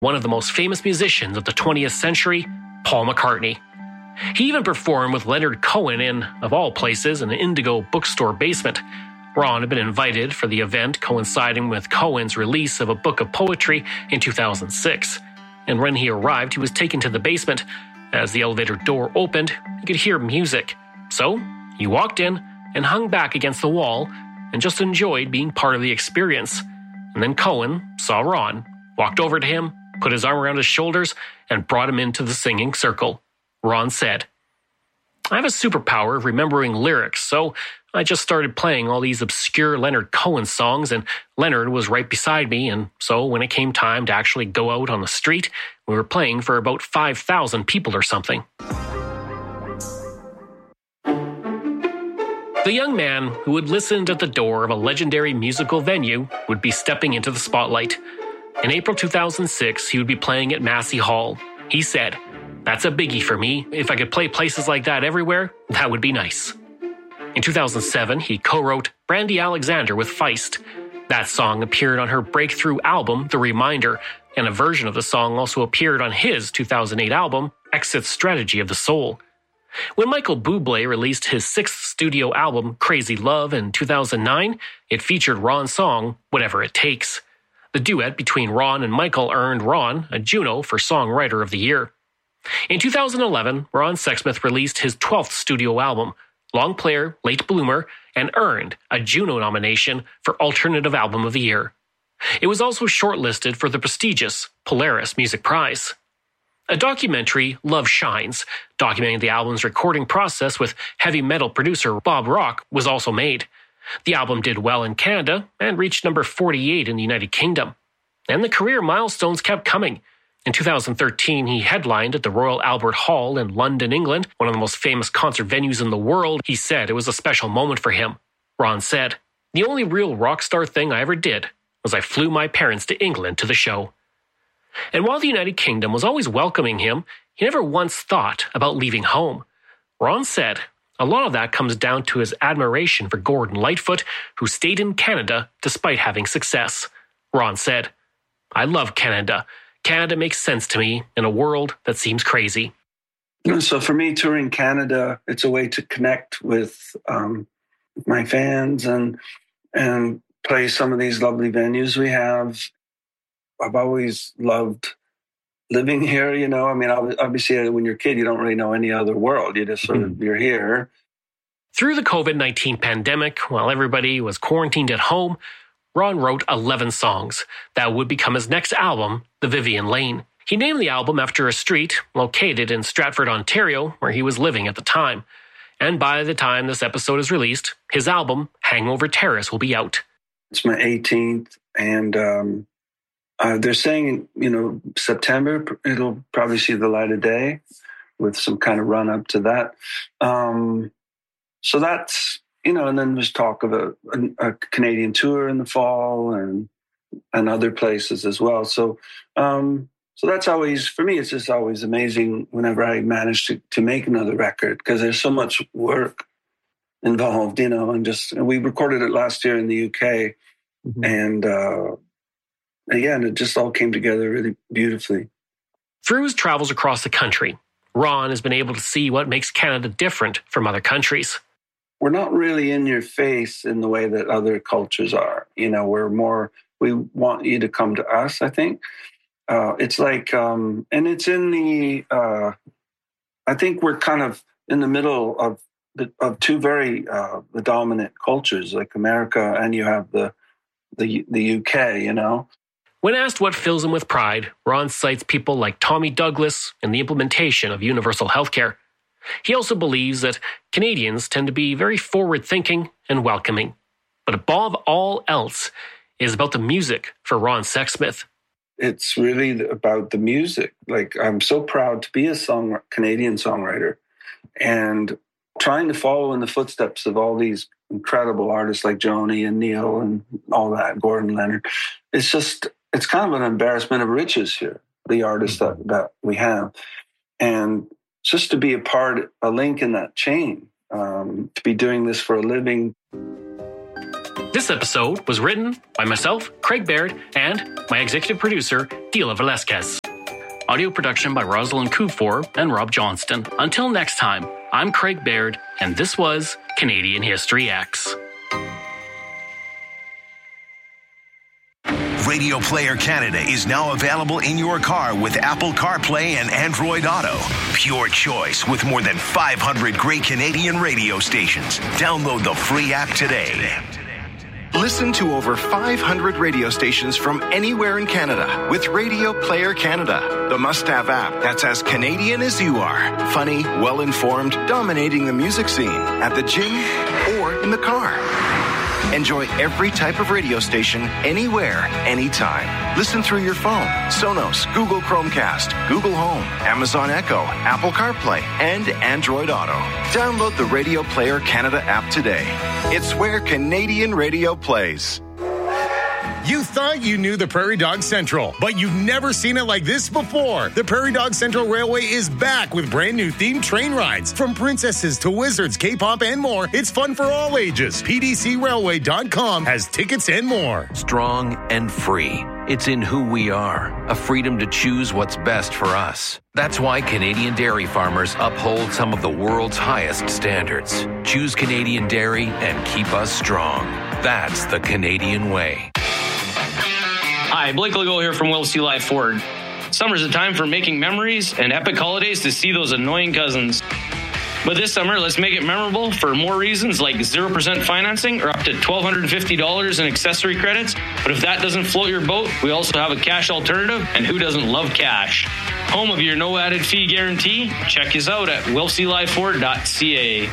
one of the most famous musicians of the 20th century, Paul McCartney. He even performed with Leonard Cohen in, of all places, an Indigo bookstore basement. Ron had been invited for the event coinciding with Cohen's release of a book of poetry in 2006. And when he arrived, he was taken to the basement. As the elevator door opened, he could hear music. So he walked in and hung back against the wall and just enjoyed being part of the experience. And then Cohen saw Ron, walked over to him, put his arm around his shoulders, and brought him into the singing circle. Ron said, "I have a superpower of remembering lyrics, so I just started playing all these obscure Leonard Cohen songs, and Leonard was right beside me, and so when it came time to actually go out on the street, we were playing for about 5,000 people or something." The young man who had listened at the door of a legendary musical venue would be stepping into the spotlight. In April 2006, he would be playing at Massey Hall. He said, "That's a biggie for me. If I could play places like that everywhere, that would be nice." In 2007, he co-wrote Brandy Alexander with Feist. That song appeared on her breakthrough album, The Reminder, and a version of the song also appeared on his 2008 album, Exit Strategy of the Soul. When Michael Bublé released his sixth studio album, Crazy Love, in 2009, it featured Ron's song, Whatever It Takes. The duet between Ron and Michael earned Ron a Juno for Songwriter of the Year. In 2011, Ron Sexsmith released his 12th studio album, Long Player, Late Bloomer, and earned a Juno nomination for Alternative Album of the Year. It was also shortlisted for the prestigious Polaris Music Prize. A documentary, Love Shines, documenting the album's recording process with heavy metal producer Bob Rock, was also made. The album did well in Canada and reached number 48 in the United Kingdom. And the career milestones kept coming. In 2013, he headlined at the Royal Albert Hall in London, England, one of the most famous concert venues in the world. He said it was a special moment for him. Ron said, "The only real rock star thing I ever did was I flew my parents to England to the show." And while the United Kingdom was always welcoming him, he never once thought about leaving home. Ron said, a lot of that comes down to his admiration for Gordon Lightfoot, who stayed in Canada despite having success. Ron said, "I love Canada. Canada makes sense to me in a world that seems crazy." So for me, touring Canada, it's a way to connect with my fans and play some of these lovely venues we have. I've always loved living here, you know. I mean, obviously, when you're a kid, you don't really know any other world. You just sort of, you're here. Through the COVID-19 pandemic, while everybody was quarantined at home, Ron wrote 11 songs that would become his next album, The Vivian Lane. He named the album after a street located in Stratford, Ontario, where he was living at the time. And by the time this episode is released, his album, Hangover Terrace, will be out. It's my 18th, and they're saying, September, it'll probably see the light of day with some kind of run up to that. So that's, and then there's talk of a Canadian tour in the fall and other places as well. So that's always, for me, it's just always amazing whenever I manage to make another record, because there's so much work involved, and we recorded it last year in the UK. Mm-hmm. And it just all came together really beautifully. Through his travels across the country, Ron has been able to see what makes Canada different from other countries. We're not really in your face in the way that other cultures are. We want you to come to us, I think. It's like, and it's in the, I think we're kind of in the middle of two very the dominant cultures, like America, and you have the UK, When asked what fills him with pride, Ron cites people like Tommy Douglas and the implementation of universal healthcare. He also believes that Canadians tend to be very forward-thinking and welcoming. But above all else is about the music for Ron Sexsmith. It's really about the music. Like, I'm so proud to be a Canadian songwriter and trying to follow in the footsteps of all these incredible artists like Joni and Neil and all that, Gordon Leonard. It's kind of an embarrassment of riches here, the artists that we have. And just to be a link in that chain, to be doing this for a living. This episode was written by myself, Craig Baird, and my executive producer, Dila Velasquez. Audio production by Rosalind Kufor and Rob Johnston. Until next time, I'm Craig Baird, and this was Canadian History X. Radio Player Canada is now available in your car with Apple CarPlay and Android Auto. Pure choice with more than 500 great Canadian radio stations. Download the free app today. Listen to over 500 radio stations from anywhere in Canada with Radio Player Canada, the must-have app that's as Canadian as you are. Funny, well-informed, dominating the music scene at the gym or in the car. Enjoy every type of radio station, anywhere, anytime. Listen through your phone, Sonos, Google Chromecast, Google Home, Amazon Echo, Apple CarPlay, and Android Auto. Download the Radio Player Canada app today. It's where Canadian radio plays. You thought you knew the Prairie Dog Central, but you've never seen it like this before. The Prairie Dog Central Railway is back with brand new themed train rides. From princesses to wizards, K-pop, and more, it's fun for all ages. PDCRailway.com has tickets and more. Strong and free. It's in who we are, a freedom to choose what's best for us. That's why Canadian dairy farmers uphold some of the world's highest standards. Choose Canadian dairy and keep us strong. That's the Canadian way. Hi, Blake Legault here from Will C. Life Ford. Summer's a time for making memories and epic holidays to see those annoying cousins. But this summer, let's make it memorable for more reasons like 0% financing or up to $1,250 in accessory credits. But if that doesn't float your boat, we also have a cash alternative, and who doesn't love cash? Home of your no added fee guarantee? Check us out at willclifeford.ca.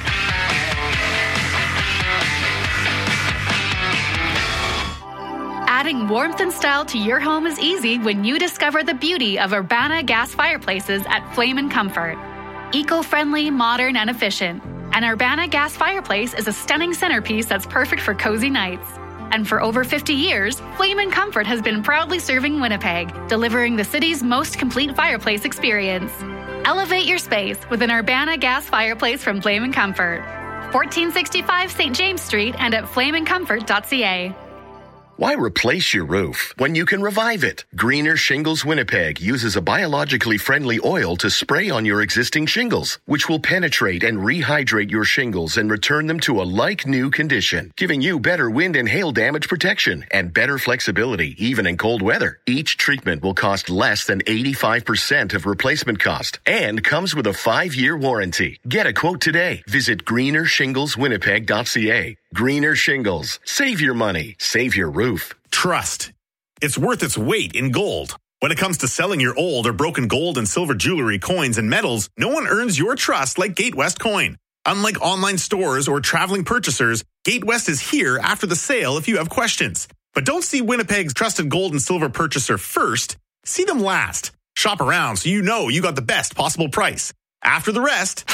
Adding warmth and style to your home is easy when you discover the beauty of Urbana gas fireplaces at Flame & Comfort. Eco-friendly, modern, and efficient. An Urbana gas fireplace is a stunning centerpiece that's perfect for cozy nights. And for over 50 years, Flame & Comfort has been proudly serving Winnipeg, delivering the city's most complete fireplace experience. Elevate your space with an Urbana gas fireplace from Flame & Comfort. 1465 St. James Street and at flameandcomfort.ca. Why replace your roof when you can revive it? Greener Shingles Winnipeg uses a biologically friendly oil to spray on your existing shingles, which will penetrate and rehydrate your shingles and return them to a like-new condition, giving you better wind and hail damage protection and better flexibility even in cold weather. Each treatment will cost less than 85% of replacement cost and comes with a 5-year warranty. Get a quote today. Visit greenershingleswinnipeg.ca. Greener Shingles. Save your money. Save your roof. Trust. It's worth its weight in gold. When it comes to selling your old or broken gold and silver jewelry, coins, and metals, no one earns your trust like GateWest Coin. Unlike online stores or traveling purchasers, GateWest is here after the sale if you have questions. But don't see Winnipeg's trusted gold and silver purchaser first. See them last. Shop around so you know you got the best possible price. After the rest,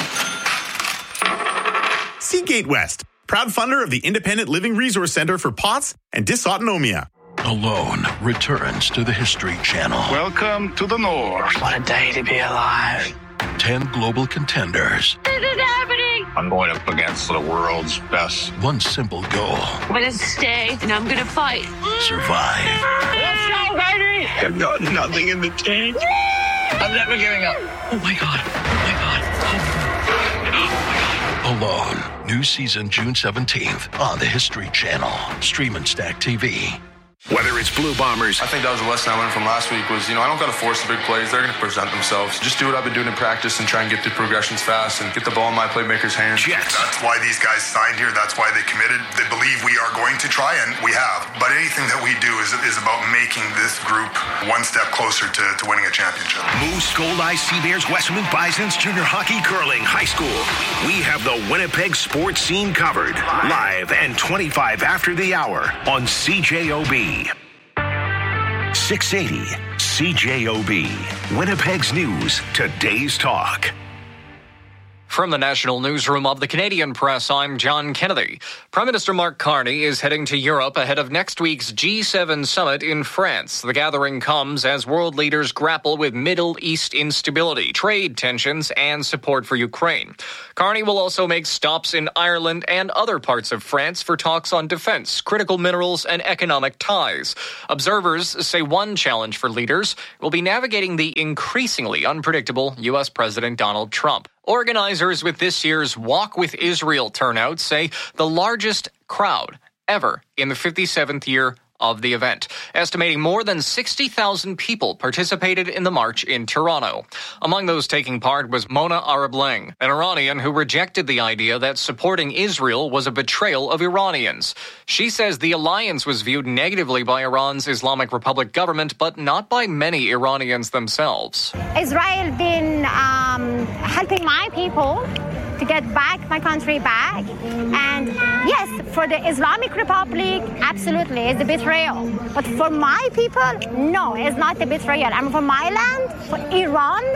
see GateWest, proud funder of the Independent Living Resource Center for POTS and Dysautonomia. Alone returns to the History Channel. Welcome to the North. What a day to be alive. 10 global contenders. This is happening. I'm going up against the world's best. One simple goal. I'm going to stay and I'm going to fight. Survive. Let's go, baby. I've got nothing in the tank. I'm never giving up. Oh my God. Oh my God. Oh my God. Alone. New season June 17th on the History Channel. Stream and Stack TV. Whether it's Blue Bombers. I think that was a lesson I learned from last week was, I don't got to force the big plays. They're going to present themselves. Just do what I've been doing in practice and try and get through progressions fast and get the ball in my playmakers' hands. Jets. That's why these guys signed here. That's why they committed. They believe we are going to try, and we have. But anything that we do is about making this group one step closer to winning a championship. Moose, Gold Eye, Seabears, Westman Bisons, Junior Hockey, Curling, High School. We have the Winnipeg sports scene covered. Live and 25 after the hour on CJOB. 680 CJOB. Winnipeg's News, Today's Talk. From the National Newsroom of the Canadian Press, I'm John Kennedy. Prime Minister Mark Carney is heading to Europe ahead of next week's G7 summit in France. The gathering comes as world leaders grapple with Middle East instability, trade tensions, and support for Ukraine. Carney will also make stops in Ireland and other parts of France for talks on defense, critical minerals, and economic ties. Observers say one challenge for leaders will be navigating the increasingly unpredictable U.S. President Donald Trump. Organizers with this year's Walk with Israel turnout say the largest crowd ever in the 57th year of the event. Estimating more than 60,000 people participated in the march in Toronto. Among those taking part was Mona Arableng, an Iranian who rejected the idea that supporting Israel was a betrayal of Iranians. She says the alliance was viewed negatively by Iran's Islamic Republic government, but not by many Iranians themselves. Israel been helping my people to get back my country back. And yes, for the Islamic Republic, absolutely, it's a betrayal. But for my people, no, it's not a betrayal. And for my land, for Iran,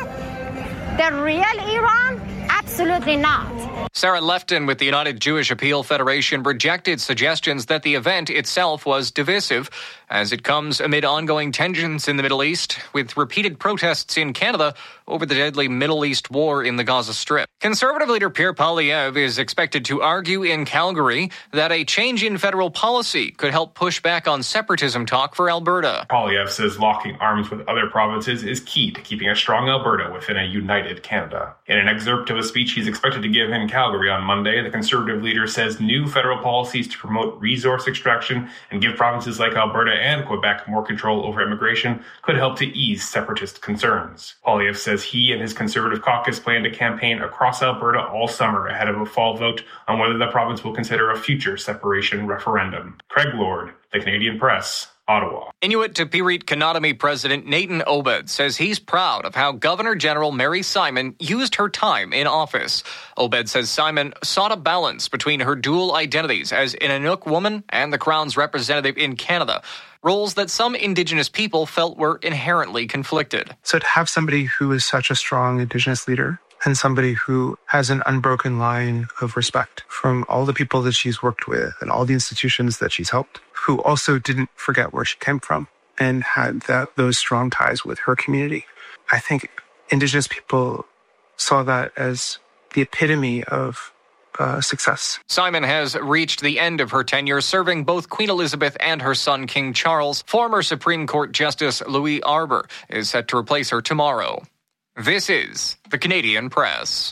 the real Iran, absolutely not. Sarah Lefton with the United Jewish Appeal Federation rejected suggestions that the event itself was divisive, as it comes amid ongoing tensions in the Middle East, with repeated protests in Canada over the deadly Middle East war in the Gaza Strip. Conservative leader Pierre Poilievre is expected to argue in Calgary that a change in federal policy could help push back on separatism talk for Alberta. Poilievre says locking arms with other provinces is key to keeping a strong Alberta within a united Canada. In an excerpt of a speech he's expected to give in Calgary on Monday, the Conservative leader says new federal policies to promote resource extraction and give provinces like Alberta and Quebec more control over immigration could help to ease separatist concerns. Poilievre says he and his Conservative caucus plan to campaign across Alberta all summer ahead of a fall vote on whether the province will consider a future separation referendum. Craig Lord, The Canadian Press, Ottawa. Inuit to Pirit Kanatami President Nathan Obed says he's proud of how Governor General Mary Simon used her time in office. Obed says Simon sought a balance between her dual identities as an Inuk woman and the Crown's representative in Canada, roles that some Indigenous people felt were inherently conflicted. So to have somebody who is such a strong Indigenous leader and somebody who has an unbroken line of respect from all the people that she's worked with and all the institutions that she's helped, who also didn't forget where she came from and had those strong ties with her community. I think Indigenous people saw that as the epitome of success. Simon has reached the end of her tenure, serving both Queen Elizabeth and her son, King Charles. Former Supreme Court Justice Louis Arbour is set to replace her tomorrow. This is the Canadian Press.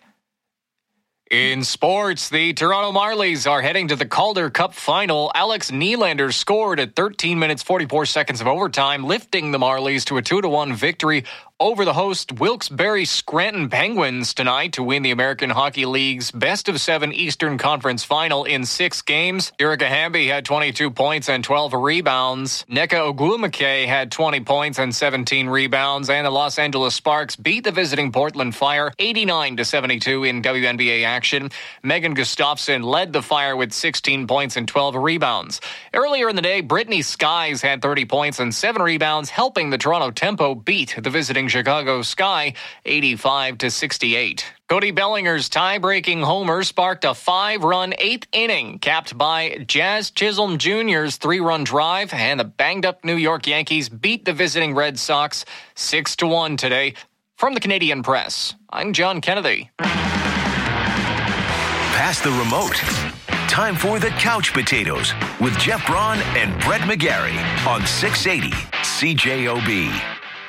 In sports, the Toronto Marlies are heading to the Calder Cup final. Alex Nylander scored at 13 minutes 44 seconds of overtime, lifting the Marlies to a 2-1 victory over the host Wilkes-Barre Scranton Penguins tonight to win the American Hockey League's best-of-7 Eastern Conference final in 6 games. Erica Hamby had 22 points and 12 rebounds. Nneka Ogwumike had 20 points and 17 rebounds. And the Los Angeles Sparks beat the visiting Portland Fire 89-72 in WNBA action. Megan Gustafson led the Fire with 16 points and 12 rebounds. Earlier in the day, Brittany Skies had 30 points and 7 rebounds, helping the Toronto Tempo beat the visiting Chicago Sky 85-68. Cody Bellinger's tie-breaking homer sparked a 5-run 8th inning, capped by Jazz Chisholm Jr.'s 3-run drive, and the banged-up New York Yankees beat the visiting Red Sox 6-1 today. From the Canadian Press, I'm John Kennedy. Pass the remote. Time for the Couch Potatoes with Jeff Braun and Brett McGarry on 680 CJOB.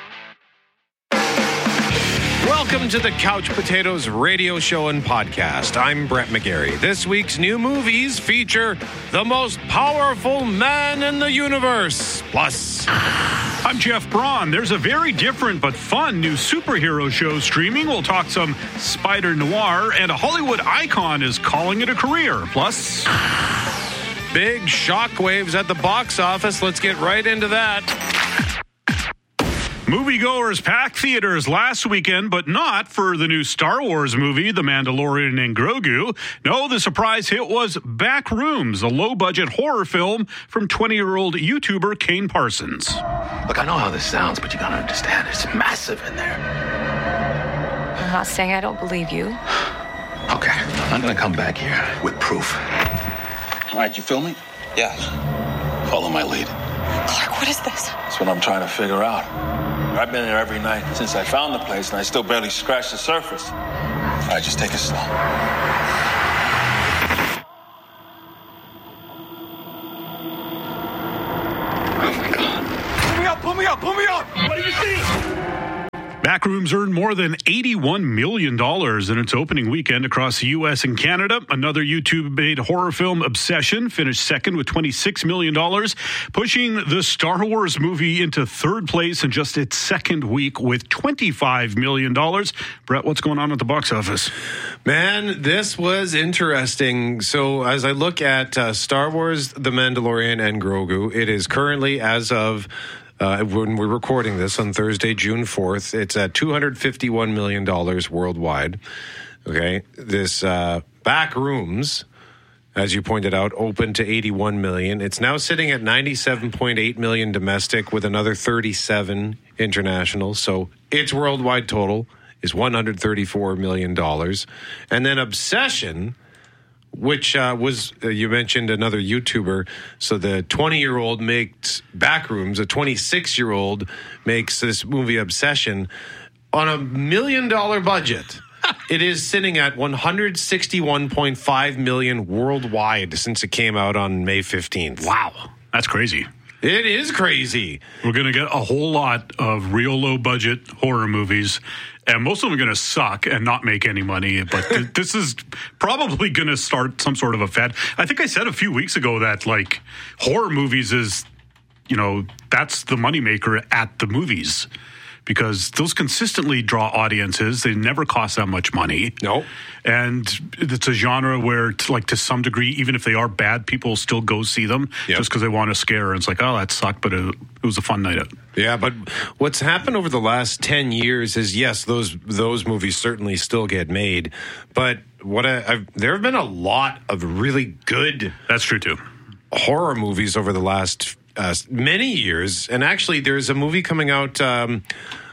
Welcome to the Couch Potatoes radio show and podcast. I'm Brett McGarry. This week's new movies feature the most powerful man in the universe. Plus, I'm Jeff Braun. There's a very different but fun new superhero show streaming. We'll talk some Spider Noir, and a Hollywood icon is calling it a career. Plus, big shockwaves at the box office. Let's get right into that. Moviegoers packed theaters last weekend, but not for the new Star Wars movie, The Mandalorian and Grogu. No, the surprise hit was Backrooms, a low-budget horror film from 20-year-old YouTuber Kane Parsons. Look, I know how this sounds, but you gotta understand, it's massive in there. I'm not saying I don't believe you. I'm gonna come back here with proof. All right, you feel me? Yes. Follow my lead. Clark, what is this? That's what I'm trying to figure out. I've been there every night since I found the place, and I still barely scratched the surface. All right, just take it slow. Oh my God. Pull me up! What do you see? Backrooms earned more than $81 million in its opening weekend across the U.S. and Canada. Another YouTube-made horror film, Obsession, finished second with $26 million, pushing the Star Wars movie into third place in just its second week with $25 million. Brett, what's going on at the box office? Man, this was interesting. So as I look at Star Wars, The Mandalorian, and Grogu, it is currently, as of when we're recording this on Thursday, June 4th, it's at $251 million worldwide. Okay. This Backrooms, as you pointed out, opened to $81 million. It's now sitting at $97.8 million domestic with another $37 international. So its worldwide total is $134 million. And then Obsession, which was, you mentioned another YouTuber. So the 20-year-old makes Backrooms, a 26-year-old makes this movie Obsession on $1 million budget. It is sitting at $161.5 million worldwide since it came out on May 15th. Wow, that's crazy. It is crazy. We're going to get a whole lot of real low-budget horror movies, and most of them are going to suck and not make any money. But this is probably going to start some sort of a fad. I think I said a few weeks ago that, like, horror movies is, that's the moneymaker at the movies. Because those consistently draw audiences. They never cost that much money. No. And it's a genre where, to some degree, even if they are bad, people still go see them just because they want a scare. And it's like, oh, that sucked, but it was a fun night out. Yeah, but what's happened over the last 10 years is, yes, those movies certainly still get made. But there have been a lot of really good... That's true, too. ...horror movies over the last many years. And actually, there's a movie coming out... the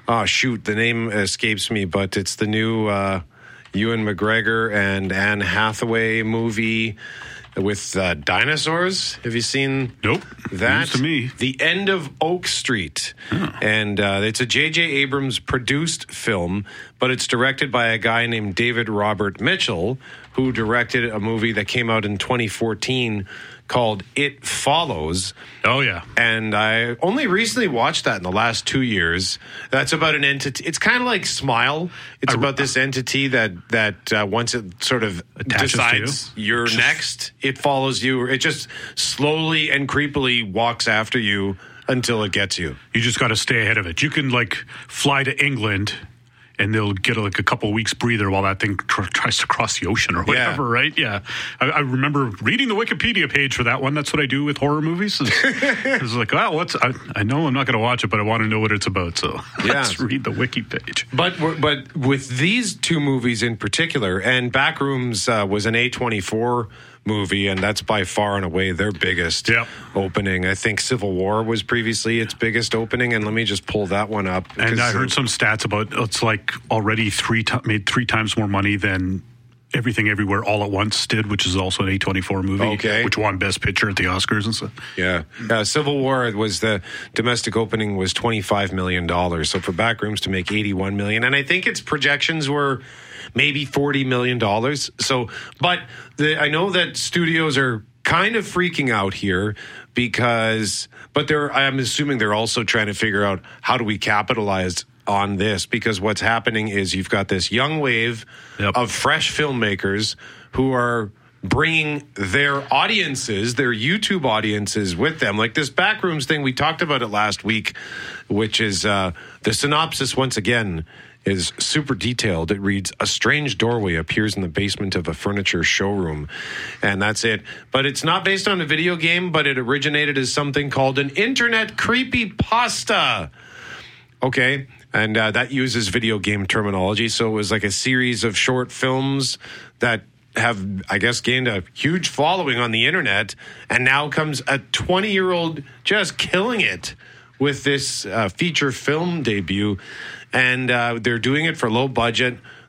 name escapes me, but it's the new Ewan McGregor and Anne Hathaway movie with dinosaurs. Have you seen that? News to me. The End of Oak Street. Oh. And it's a J.J. Abrams produced film, but it's directed by a guy named David Robert Mitchell, who directed a movie that came out in 2014 called It Follows. Oh, yeah. And I only recently watched that in the last 2 years. That's about an entity. It's kind of like Smile. It's about this entity that once it sort of decides you're next, it follows you. It just slowly and creepily walks after you until it gets you. You just got to stay ahead of it. You can, fly to England... and they'll get a couple weeks breather while that thing tries to cross the ocean or whatever, right? Yeah. I remember reading the Wikipedia page for that one. That's what I do with horror movies. It's like, wow, I know I'm not going to watch it, but I want to know what it's about. So let's read the wiki page. But with these two movies in particular, and Backrooms was an A24 movie, and that's by far and away their biggest opening. I think Civil War was previously its biggest opening, and let me just pull that one up. And I heard some stats about it's already made 3 times more money than Everything Everywhere All at Once did, which is also an A24 movie, which won Best Picture at the Oscars and stuff. Yeah. Civil War was the domestic opening was $25 million. So for Backrooms to make $81 million, and I think its projections were maybe $40 million. So, but I know that studios are kind of freaking out here but I'm assuming they're also trying to figure out how do we capitalize on this, because what's happening is you've got this young wave of fresh filmmakers who are bringing their audiences, their YouTube audiences with them. Like this Backrooms thing, we talked about it last week, which is the synopsis once again is super detailed. It reads, a strange doorway appears in the basement of a furniture showroom. And that's it. But it's not based on a video game, but it originated as something called an internet creepypasta. Okay. And that uses video game terminology. So it was like a series of short films that have, I guess, gained a huge following on the internet. And now comes a 20-year-old just killing it with this feature film debut. And they're doing it for low budget.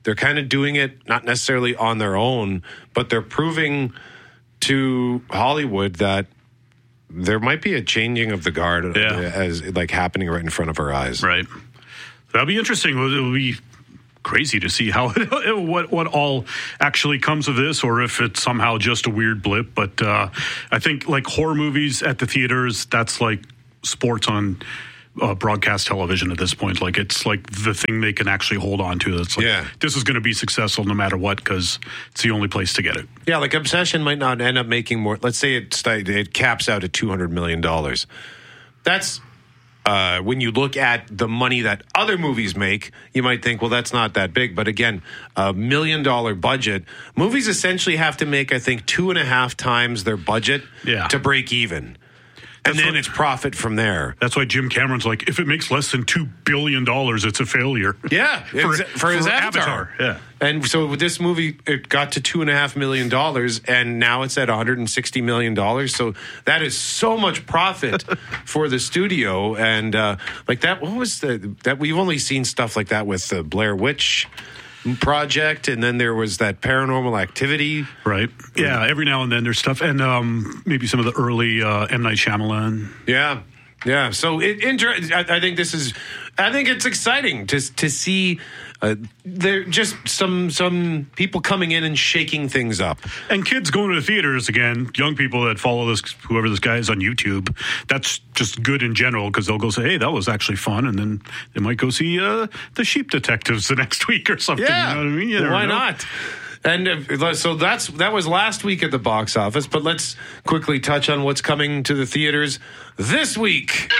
They're kind of doing it not necessarily on their own, but they're proving to Hollywood that there might be a changing of the guard as like happening right in front of our eyes. Right. That'll be interesting. It'll be crazy to see how what all actually comes of this, or if it's somehow just a weird blip. But I think like horror movies at the theaters, that's like sports on broadcast television at this point. Like it's like the thing they can actually hold on to. That's like, this is going to be successful no matter what, because it's the only place to get it. Yeah, like Obsession might not end up making more. Let's say it caps out at $200 million. That's when you look at the money that other movies make, you might think, well, that's not that big. But again, $1 million budget. Movies essentially have to make, I think, 2.5 times their budget to break even. And then it's profit from there. That's why Jim Cameron's like, if it makes less than $2 billion, it's a failure. Yeah, for his Avatar. Yeah. And so with this movie, it got to $2.5 million, and now it's at $160 million. So that is so much profit for the studio. And like that, what was that? We've only seen stuff like that with the Blair Witch Project, and then there was that Paranormal Activity. Right. Yeah, every now and then there's stuff. And maybe some of the early M. Night Shyamalan. Yeah. Yeah. So I think it's exciting to see there just some people coming in and shaking things up. And kids going to the theaters again, young people that follow this, whoever this guy is on YouTube, that's just good in general, because they'll go say, hey, that was actually fun. And then they might go see The Sheep Detectives the next week or something. Yeah. You know what I mean? Why not? And so that was last week at the box office, but let's quickly touch on what's coming to the theaters this week.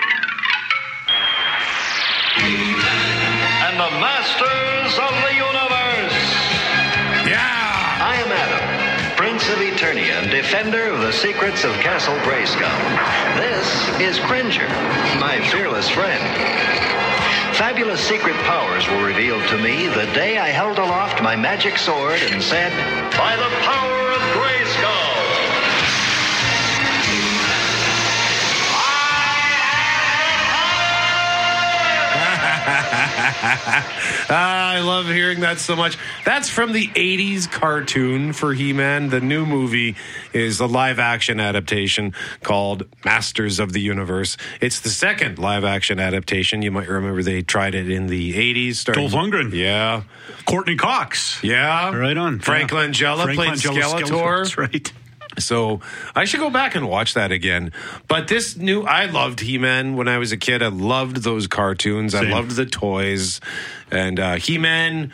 And the Masters of the Universe. Yeah! I am Adam, Prince of Eternia and defender of the secrets of Castle Grayskull. This is Cringer, my fearless friend. Fabulous secret powers were revealed to me the day I held aloft my magic sword and said, by the power of Grayskull. I love hearing that so much. That's from the 80s cartoon for He-Man. The new movie is a live-action adaptation called Masters of the Universe. It's the second live-action adaptation. You might remember they tried it in the 80s. Dolph Lundgren. Yeah. Courtney Cox. Yeah. Right on. Frank Langella played Skeletor. That's right. So I should go back and watch that again. But I loved He-Man when I was a kid. I loved those cartoons. Same. I loved the toys. And He-Man,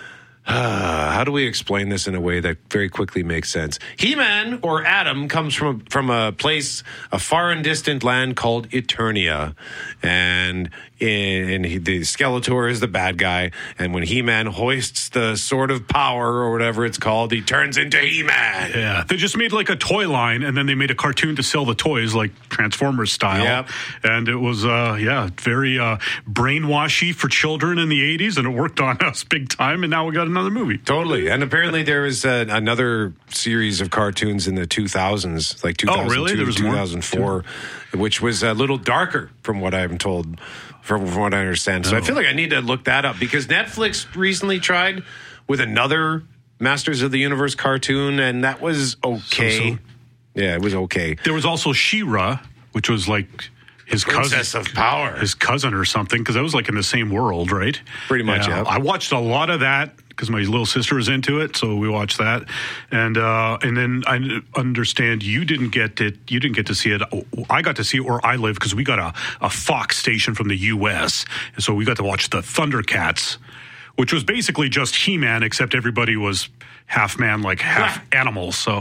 how do we explain this in a way that very quickly makes sense? He-Man, or Adam, comes from a place, a far and distant land called Eternia. And the Skeletor is the bad guy, and when He-Man hoists the Sword of Power or whatever it's called, he turns into He-Man. Yeah, they just made like a toy line, and then they made a cartoon to sell the toys, like Transformers style. Yep. And it was very brainwashy for children in the 80s, and it worked on us big time, and now we got another movie. Totally. And apparently there was another series of cartoons in the 2000s, like 2002 really? There was 2004, which was a little darker from what I'm told. From what I understand. So I feel like I need to look that up, because Netflix recently tried with another Masters of the Universe cartoon, and that was okay. So. Yeah, it was okay. There was also She-Ra, which was like his Princess cousin. of Power. His cousin or something, because that was like in the same world, right? Pretty much, yeah. I watched a lot of that because my little sister was into it, so we watched that. And then I understand you didn't get it. You didn't get to see it. I got to see it where I live, because we got a Fox station from the U.S., and so we got to watch the Thundercats, which was basically just He-Man, except everybody was half man, like half animal. So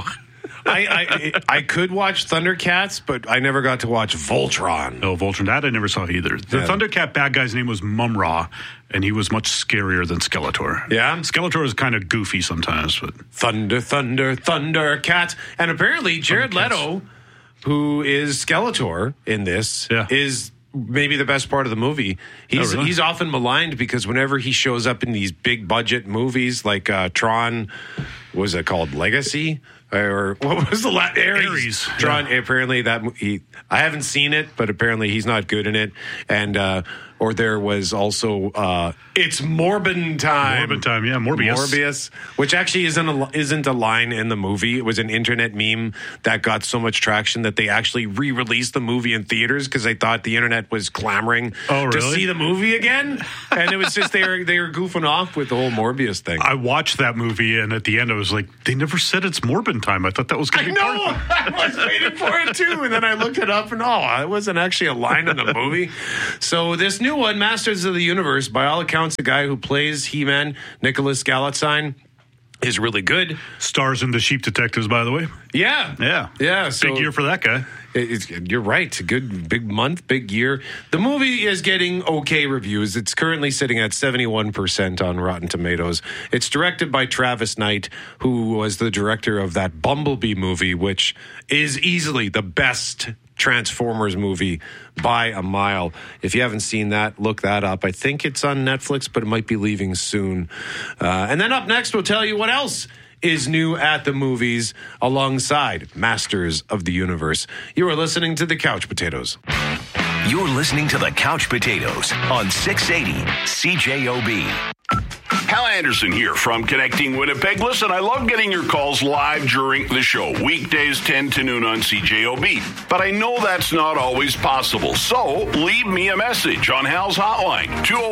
I could watch Thundercats, but I never got to watch Voltron. No, Voltron, that I never saw either. The Thundercat bad guy's name was Mum-Ra, and he was much scarier than Skeletor. Yeah? Skeletor is kind of goofy sometimes. But Thundercat. And apparently Jared Leto, who is Skeletor in this, is maybe the best part of the movie. He's often maligned because whenever he shows up in these big budget movies like Tron, what was it called? Legacy? Or what was the last? Ares. Tron. Yeah. Apparently I haven't seen it, but apparently he's not good in it. And or there was also It's Morbin Time. Morbin Time, yeah, Morbius. Which actually isn't a line in the movie. It was an internet meme that got so much traction that they actually re-released the movie in theaters because they thought the internet was clamoring to see the movie again. And it was just they were goofing off with the whole Morbius thing. I watched that movie, and at the end I was like, they never said it's Morbin Time. I thought that was going to be part of it. I was waiting for it too, and then I looked it up, and it wasn't actually a line in the movie. So this new one, Masters of the Universe, by all accounts, the guy who plays He-Man, Nicholas Galitzine, is really good. Stars in The Sheep Detectives, by the way. Yeah. So, big year for that guy. You're right. A good big month, big year. The movie is getting okay reviews. It's currently sitting at 71% on Rotten Tomatoes. It's directed by Travis Knight, who was the director of that Bumblebee movie, which is easily the best Transformers movie by a mile. If you haven't seen that, look that up. I think it's on Netflix, but it might be leaving soon. And then up next, we'll tell you what else is new at the movies alongside Masters of the Universe. You are listening to The Couch Potatoes. You're listening to The Couch Potatoes on 680 CJOB. Hal Anderson here from Connecting Winnipeg. Listen, I love getting your calls live during the show, weekdays 10 to noon on CJOB. But I know that's not always possible. So leave me a message on Hal's hotline,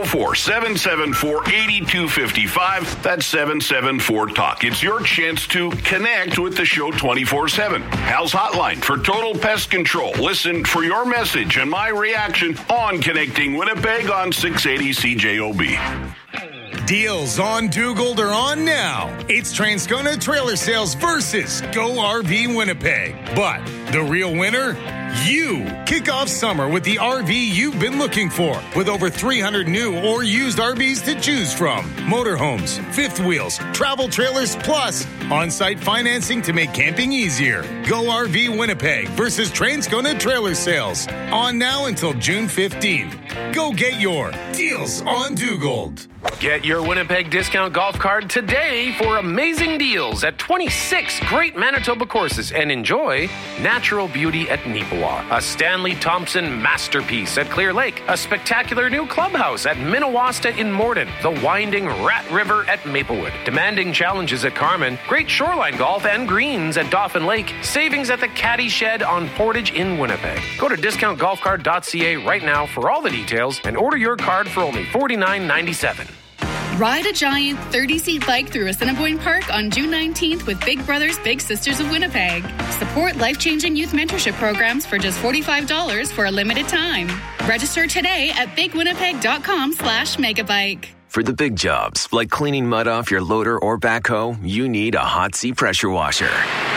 204-774-8255. That's 774-TALK. It's your chance to connect with the show 24/7. Hal's hotline for total pest control. Listen for your message and my reaction on Connecting Winnipeg on 680 CJOB. Deals on Dugald are on now. It's Transcona Trailer Sales versus Go RV Winnipeg. But the real winner? You. Kick off summer with the RV you've been looking for, with over 300 new or used RVs to choose from. Motorhomes, fifth wheels, travel trailers, plus on-site financing to make camping easier. Go RV Winnipeg versus Transcona Trailer Sales. On now until June 15th. Go get your Deals on Dugald. Get your Winnipeg discount golf card today for amazing deals at 26 great Manitoba courses, and enjoy natural beauty at Neepawa, a Stanley Thompson masterpiece at Clear Lake, a spectacular new clubhouse at Minnewasta in Morden, the winding Rat River at Maplewood, demanding challenges at Carmen, great shoreline golf and greens at Dauphin Lake, savings at the Caddy Shed on Portage in Winnipeg. Go to discountgolfcard.ca right now for all the details and order your card for only $49.97. Ride a giant 30-seat bike through Assiniboine Park on June 19th with Big Brothers Big Sisters of Winnipeg. Support life-changing youth mentorship programs for just $45 for a limited time. Register today at bigwinnipeg.com/megabike. For the big jobs, like cleaning mud off your loader or backhoe, you need a Hot Sea pressure washer.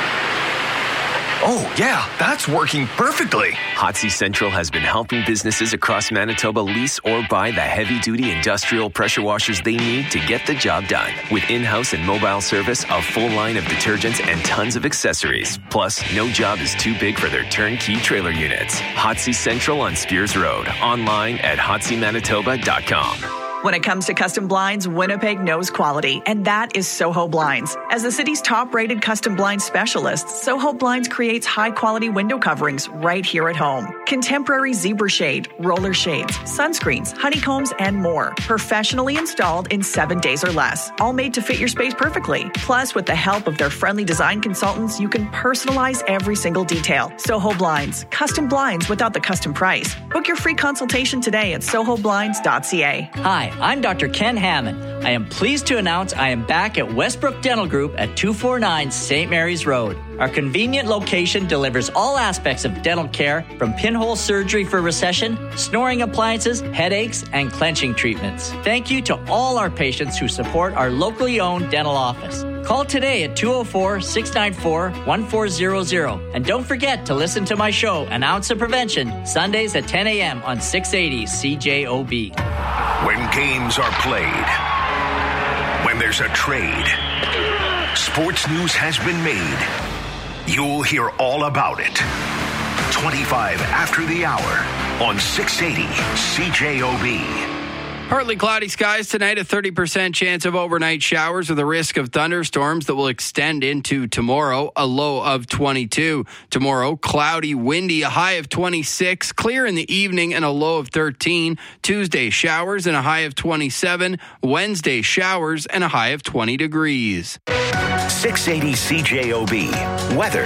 Oh, yeah, that's working perfectly. Hot Sea Central has been helping businesses across Manitoba lease or buy the heavy-duty industrial pressure washers they need to get the job done. With in-house and mobile service, a full line of detergents, and tons of accessories. Plus, no job is too big for their turnkey trailer units. Hot Sea Central on Spears Road. Online at hotseamanitoba.com. When it comes to custom blinds, Winnipeg knows quality, and that is Soho Blinds. As the city's top-rated custom blind specialist, Soho Blinds creates high-quality window coverings right here at home. Contemporary zebra shade, roller shades, sunscreens, honeycombs, and more. Professionally installed in 7 days or less. All made to fit your space perfectly. Plus, with the help of their friendly design consultants, you can personalize every single detail. Soho Blinds. Custom blinds without the custom price. Book your free consultation today at sohoblinds.ca. Hi, I'm Dr. Ken Hammond. I am pleased to announce I am back at Westbrook Dental Group at 249 St. Mary's Road. Our convenient location delivers all aspects of dental care, from pinhole surgery for recession, snoring appliances, headaches, and clenching treatments. Thank you to all our patients who support our locally owned dental office. Call today at 204-694-1400. And don't forget to listen to my show, An Ounce of Prevention, Sundays at 10 a.m. on 680 CJOB. When games are played, when there's a trade, sports news has been made. You'll hear all about it. 25 after the hour on 680 CJOB. Partly cloudy skies tonight, a 30% chance of overnight showers with a risk of thunderstorms that will extend into tomorrow, a low of 22. Tomorrow, cloudy, windy, a high of 26, clear in the evening and a low of 13. Tuesday, showers and a high of 27. Wednesday, showers and a high of 20 degrees. 680 CJOB. Weather.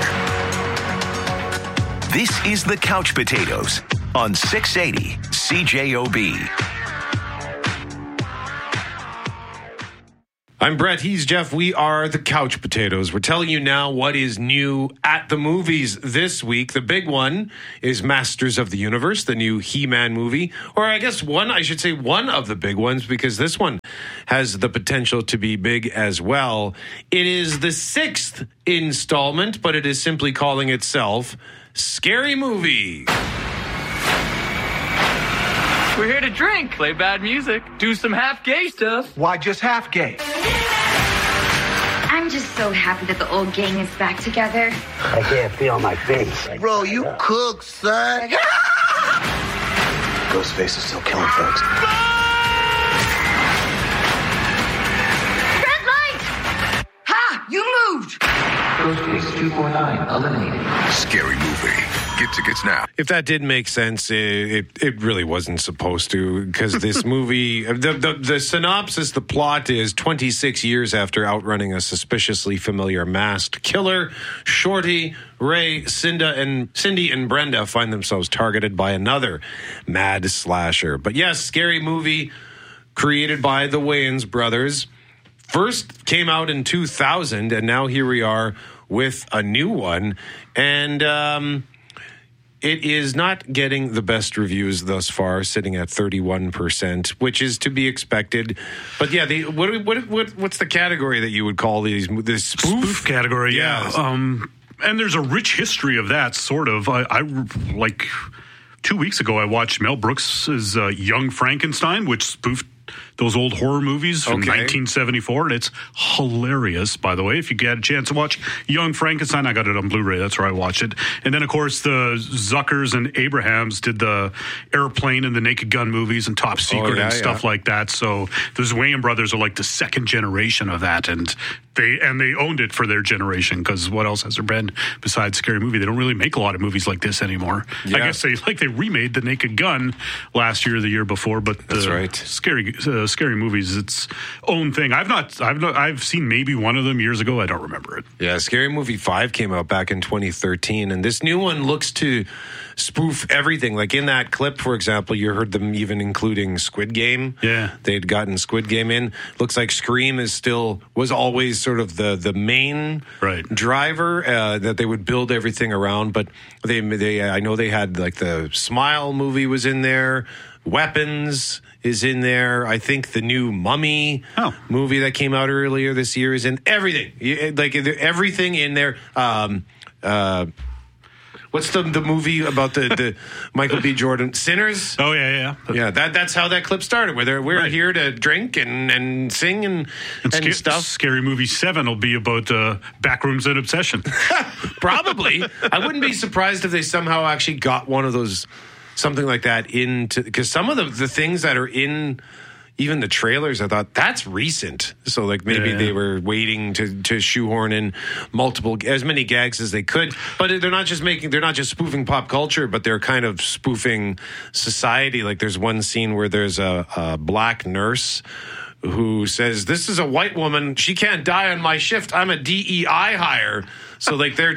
This is the Couch Potatoes on 680 CJOB. I'm Brett. He's Jeff. We are the Couch Potatoes. We're telling you now what is new at the movies this week. The big one is Masters of the Universe, the new He-Man movie. Or I guess one of the big ones, because this one has the potential to be big as well. It is the 6th installment, but it is simply calling itself Scary Movie. We're here to drink, play bad music, do some half-gay stuff. Why just half-gay? I'm just so happy that the old gang is back together. I can't feel my face. Bro, you cook, son. Ghostface is still killing folks. Red light! Ha! You moved! Ghostface 249 eliminated. Scary Movie. Get tickets now. If that did make sense, it really wasn't supposed to, because this movie, the synopsis, the plot is 26 years after outrunning a suspiciously familiar masked killer, Shorty, Ray, Cindy, and Brenda find themselves targeted by another mad slasher. But yes, Scary Movie, created by the Wayans brothers, first came out in 2000, and now here we are with a new one. And it is not getting the best reviews thus far, sitting at 31%, which is to be expected. But yeah, what's the category that you would call these? This spoof category, yeah. And there's a rich history of that, sort of. I like 2 weeks ago, I watched Mel Brooks's Young Frankenstein, which spoofed those old horror movies from 1974, and it's hilarious, by the way. If you get a chance to watch Young Frankenstein, I got it on Blu-ray. That's where I watched it. And then, of course, the Zuckers and Abrahams did the Airplane and the Naked Gun movies and Top Secret and stuff like that. So those Wayans brothers are like the second generation of that, and they owned it for their generation, because what else has there been besides Scary Movie? They don't really make a lot of movies like this anymore. Yeah. I guess they remade the Naked Gun last year or the year before, but that's right. Scary Movies, its own thing. I've seen maybe one of them years ago. I don't remember it. Yeah, Scary Movie 5 came out back in 2013, and this new one looks to spoof everything. Like in that clip, for example, you heard them even including Squid Game. Yeah, they'd gotten Squid Game in. Looks like Scream was always sort of the main driver that they would build everything around. But I know they had like the Smile movie was in there. Weapons is in there. I think the new Mummy movie that came out earlier this year is in everything. Like everything in there. What's the movie about the Michael B. Jordan Sinners? Oh yeah. That's how that clip started. Where we're here to drink and sing and stuff. Scary Movie 7 will be about backrooms and obsession. Probably. I wouldn't be surprised if they somehow actually got one of those. Something like that into, because some of the things that are in even the trailers, I thought that's recent. So like maybe they were waiting to shoehorn in as many gags as they could. But they're not just spoofing pop culture, but they're kind of spoofing society. Like there's one scene where there's a black nurse who says, "This is a white woman. She can't die on my shift. I'm a DEI hire." So like they're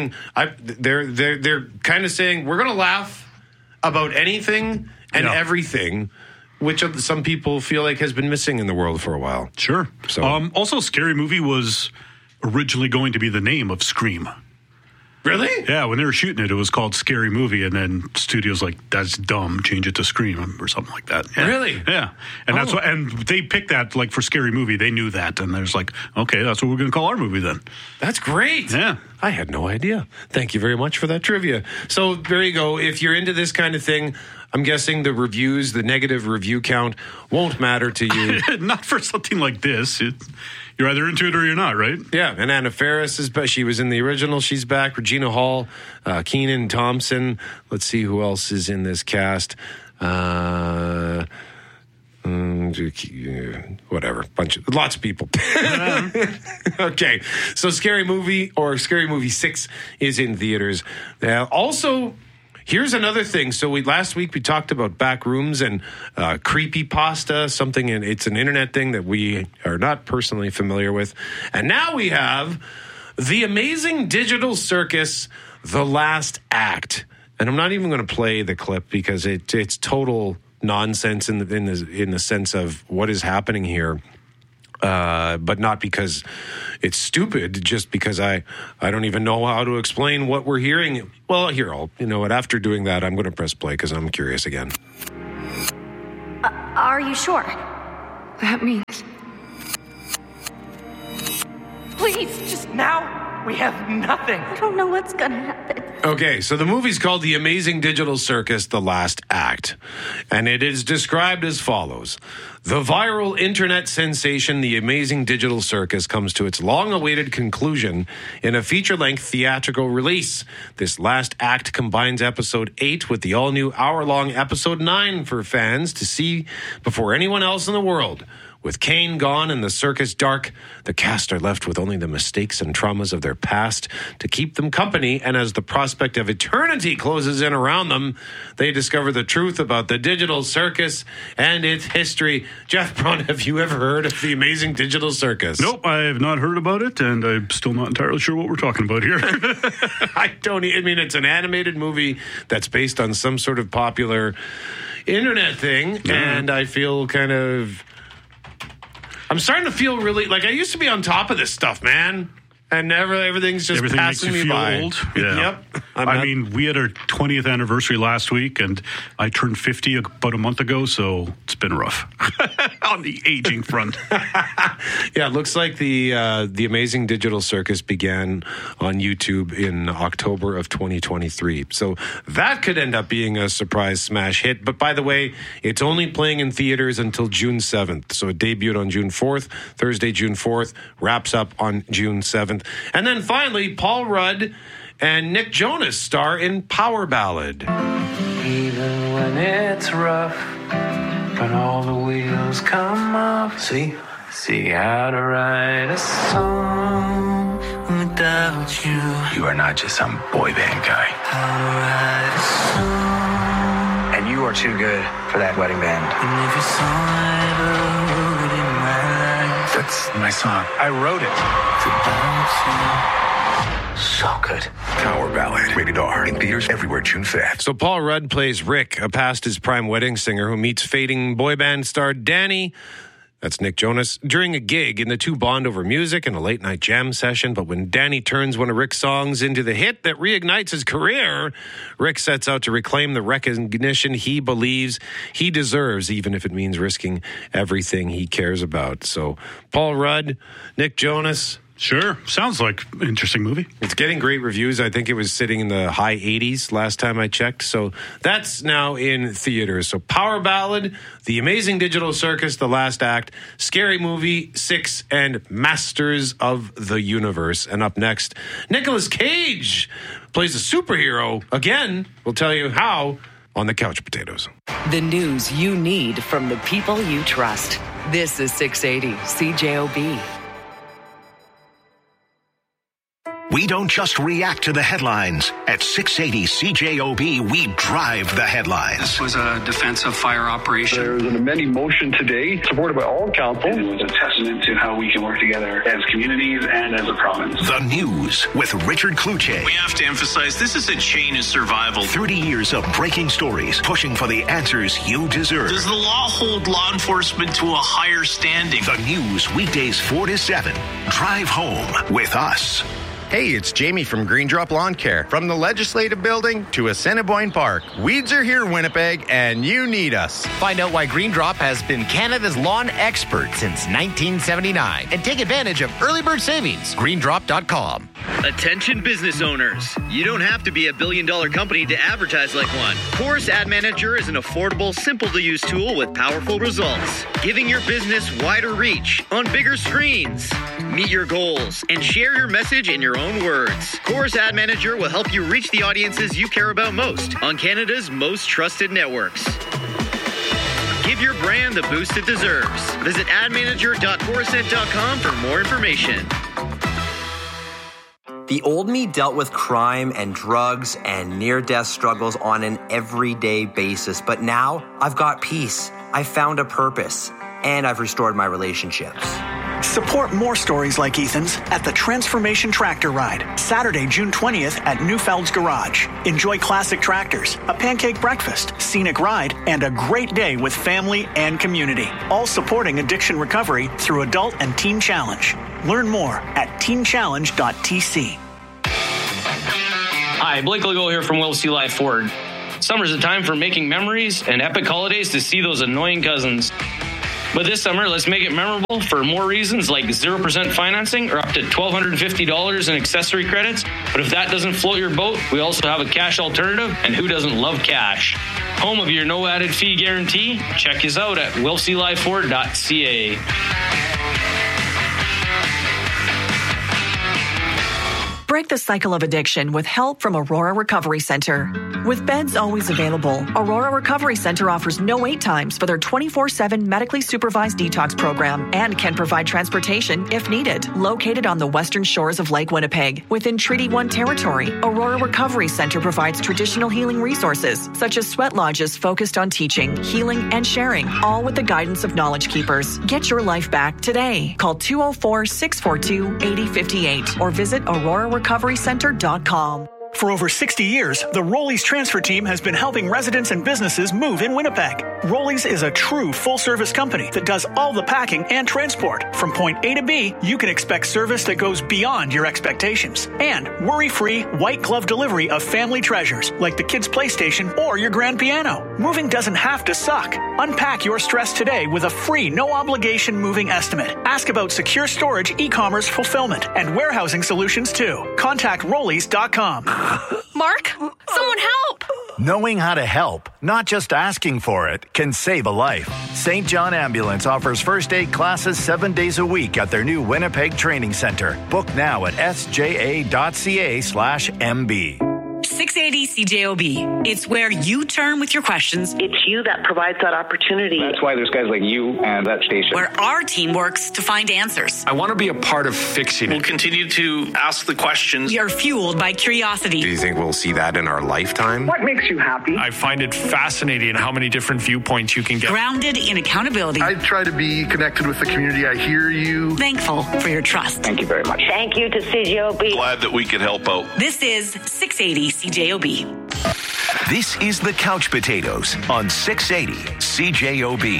kind of saying, we're going to laugh about anything and everything, which some people feel like has been missing in the world for a while. Sure. So, also, Scary Movie was originally going to be the name of Scream. Really? Yeah, when they were shooting it, it was called Scary Movie, and then studios like, that's dumb, change it to Scream or something like that. Yeah. Really? Yeah. And that's what, and they picked that like for Scary Movie. They knew that, and there's like, okay, that's what we're going to call our movie then. That's great. Yeah. I had no idea. Thank you very much for that trivia. So there you go. If you're into this kind of thing, I'm guessing the reviews, the negative review count won't matter to you. Not for something like this. You're either into it or you're not, right? Yeah, and Anna Faris is back. She was in the original. She's back. Regina Hall, Kenan Thompson. Let's see who else is in this cast. Whatever. Lots of people. Okay. So Scary Movie or Scary Movie 6 is in theaters. Also, here's another thing. So last week we talked about Backrooms and creepypasta, something, and it's an internet thing that we are not personally familiar with. And now we have The Amazing Digital Circus, The Last Act. And I'm not even going to play the clip because it's total nonsense in the sense of what is happening here. But not because it's stupid, just because I don't even know how to explain what we're hearing. Well, here, after doing that, I'm going to press play because I'm curious again. Are you sure? That means... Please, just now. We have nothing. I don't know what's going to happen. Okay, so the movie's called The Amazing Digital Circus, The Last Act. And it is described as follows. The viral internet sensation, The Amazing Digital Circus, comes to its long-awaited conclusion in a feature-length theatrical release. This last act combines episode 8 with the all-new hour-long episode 9 for fans to see before anyone else in the world. With Kane gone and the circus dark, the cast are left with only the mistakes and traumas of their past to keep them company, and as the prospect of eternity closes in around them, they discover the truth about the digital circus and its history. Jeff Braun, have you ever heard of The Amazing Digital Circus? Nope, I have not heard about it, and I'm still not entirely sure what we're talking about here. It's an animated movie that's based on some sort of popular internet thing, and I feel I'm starting to feel really like I used to be on top of this stuff, man. And everything's just passing me by. Old. Yeah. Yep. We had our 20th anniversary last week, and I turned 50 about a month ago, so it's been rough on the aging front. Yeah, it looks like the Amazing Digital Circus began on YouTube in October of 2023. So that could end up being a surprise smash hit. But by the way, it's only playing in theaters until June 7th. So it debuted on June 4th, Thursday, June 4th, wraps up on June 7th. And then finally, Paul Rudd and Nick Jonas star in Power Ballad. Even when it's rough, but all the wheels come off. See how to write a song without you. You are not just some boy band guy. How to write a song. And you are too good for that wedding band. And if you saw ever wrote in my life. That's my song. I wrote it. So good. Power Ballad, rated R, in theaters everywhere June 5th. So Paul Rudd plays Rick, a past his prime wedding singer who meets fading boy band star Danny, that's Nick Jonas, during a gig, and the two bond over music and a late night jam session. But when Danny turns one of Rick's songs into the hit that reignites his career, Rick sets out to reclaim the recognition he believes he deserves, even if it means risking everything he cares about. So Paul Rudd, Nick Jonas. Sure. Sounds like an interesting movie. It's getting great reviews. I think it was sitting in the high 80s last time I checked. So that's now in theaters. So Power Ballad, The Amazing Digital Circus, The Last Act, Scary Movie 6, and Masters of the Universe. And up next, Nicolas Cage plays a superhero. Again, we'll tell you how on the Couch Potatoes. The news you need from the people you trust. This is 680 CJOB. We don't just react to the headlines. At 680 CJOB, we drive the headlines. This was a defensive fire operation. There was an amending motion today, supported by all council. It was a testament to how we can work together as communities and as a province. The News with Richard Kluche. We have to emphasize this is a chain of survival. 30 years of breaking stories, pushing for the answers you deserve. Does the law hold law enforcement to a higher standing? The News, weekdays 4 to 7. Drive home with us. Hey, it's Jamie from Green Drop Lawn Care. From the Legislative Building to Assiniboine Park, weeds are here, Winnipeg, and you need us. Find out why Green Drop has been Canada's lawn expert since 1979 and take advantage of early bird savings. GreenDrop.com. Attention business owners. You don't have to be a billion-dollar company to advertise like one. Chorus Ad Manager is an affordable, simple-to-use tool with powerful results, giving your business wider reach on bigger screens. Meet your goals and share your message in your own words. Chorus Ad Manager will help you reach the audiences you care about most on Canada's most trusted networks. Give Give your brand the boost it deserves. Visit admanager.coruscant.com for more information. The old me dealt with crime and drugs and near-death struggles on an everyday basis, but now I've got peace. I've found a purpose, and I've restored my relationships. Support more stories like Ethan's at the Transformation Tractor Ride, Saturday, June 20th at Newfeld's Garage. Enjoy classic tractors, a pancake breakfast, scenic ride, and a great day with family and community. All supporting addiction recovery through Adult and Teen Challenge. Learn more at teenchallenge.tc. Hi, Blake Legault here from Will C. Life Ford. Summer's a time for making memories and epic holidays to see those annoying cousins. But this summer, let's make it memorable for more reasons like 0% financing or up to $1,250 in accessory credits. But if that doesn't float your boat, we also have a cash alternative, and who doesn't love cash? Home of your no added fee guarantee? Check us out at willclifeford.ca. Break the cycle of addiction with help from Aurora Recovery Center. With beds always available, Aurora Recovery Center offers no wait times for their 24/7 medically supervised detox program and can provide transportation if needed. Located on the western shores of Lake Winnipeg, within Treaty 1 territory, Aurora Recovery Center provides traditional healing resources such as sweat lodges focused on teaching, healing, and sharing, all with the guidance of Knowledge Keepers. Get your life back today. Call 204-642-8058 or visit aurorarecoverycenter.com. For over 60 years, the Rollies transfer team has been helping residents and businesses move in Winnipeg. Rollies is a true full-service company that does all the packing and transport. From point A to B, you can expect service that goes beyond your expectations. And worry-free, white-glove delivery of family treasures like the kids' PlayStation or your grand piano. Moving doesn't have to suck. Unpack your stress today with a free, no-obligation moving estimate. Ask about secure storage, e-commerce fulfillment, and warehousing solutions too. Contact Rollies.com. Mark, someone help! Knowing how to help, not just asking for it, can save a life. St. John Ambulance offers first aid classes 7 days a week at their new Winnipeg Training Center. Book now at sja.ca/MB. 680 CJOB. It's where you turn with your questions. It's you that provides that opportunity. That's why there's guys like you and that station. Where our team works to find answers. I want to be a part of fixing it. We'll continue to ask the questions. We are fueled by curiosity. Do you think we'll see that in our lifetime? What makes you happy? I find it fascinating how many different viewpoints you can get. Grounded in accountability. I try to be connected with the community. I hear you. Thankful for your trust. Thank you very much. Thank you to CJOB. Glad that we could help out. This is 680 CJOB. This is the Couch Potatoes on 680 CJOB.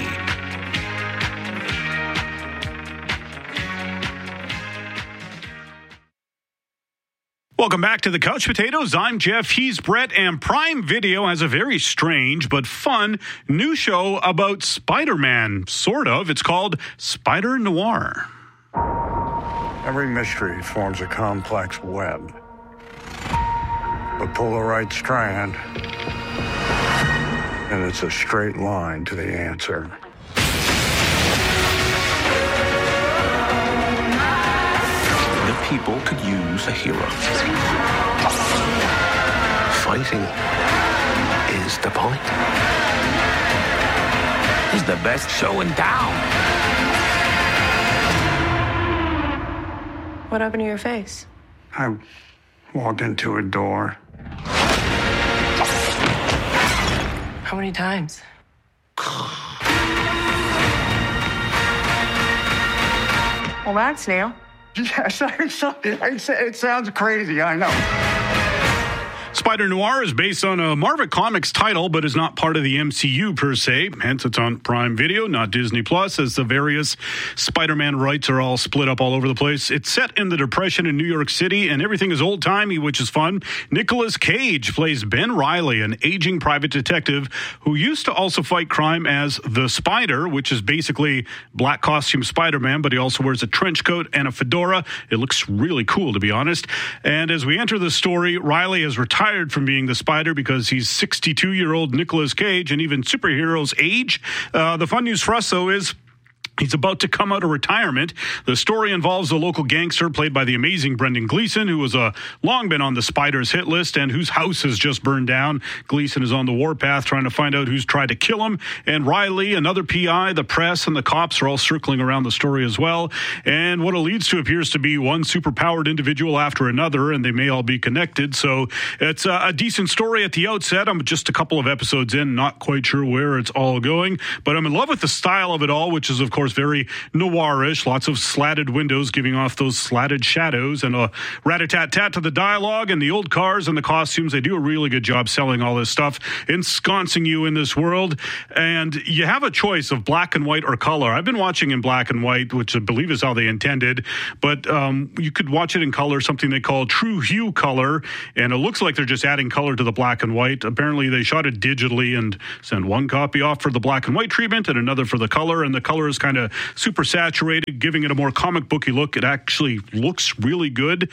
Welcome back to the Couch Potatoes. I'm Jeff. He's Brett. And Prime Video has a very strange but fun new show about Spider-Man, sort of. It's called Spider Noir. Every mystery forms a complex web. But pull the right strand, and it's a straight line to the answer. The people could use a hero. Fighting is the point. He's the best show in town. What happened to your face? I walked into a door. How many times? Well, that's new. Yes, it sounds crazy, I know. Spider Noir is based on a Marvel Comics title, but is not part of the MCU per se. Hence, it's on Prime Video, not Disney Plus, as the various Spider-Man rights are all split up all over the place. It's set in the Depression in New York City, and everything is old-timey, which is fun. Nicolas Cage plays Ben Reilly, an aging private detective who used to also fight crime as the Spider, which is basically black costume Spider-Man, but he also wears a trench coat and a fedora. It looks really cool, to be honest. And as we enter the story, Reilly has retired from being the Spider because he's 62-year-old Nicolas Cage, and even superheroes age. The fun news for us, though, is He's about to come out of retirement. The story involves a local gangster played by the amazing Brendan Gleeson, who has long been on the Spiders hit list and whose house has just burned down. Gleeson is on the warpath trying to find out who's tried to kill him. And Riley, another PI, the press, and the cops are all circling around the story as well. And what it leads to appears to be one superpowered individual after another, and they may all be connected. So it's a decent story at the outset. I'm just a couple of episodes in, not quite sure where it's all going. But I'm in love with the style of it all, which is, of course, very noirish, lots of slatted windows giving off those slatted shadows, and a rat-a-tat-tat to the dialogue and the old cars and the costumes. They do a really good job selling all this stuff, ensconcing you in this world. And you have a choice of black and white or color. I've been watching in black and white, which I believe is how they intended, but you could watch it in color, something they call true hue color, and it looks like they're just adding color to the black and white. Apparently they shot it digitally and sent one copy off for the black and white treatment and another for the color, and the color is kind of super saturated, giving it a more comic booky look. It actually looks really good.